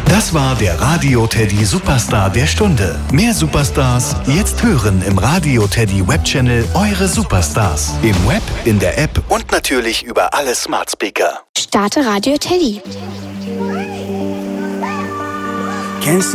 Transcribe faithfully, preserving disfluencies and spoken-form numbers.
Das war der Radio Teddy Superstar der Stunde. Mehr Superstars jetzt hören im Radio Teddy Webchannel Eure Superstars. Im Web, in der App und natürlich über alle Smart Speaker. Starte Radio Teddy. Can't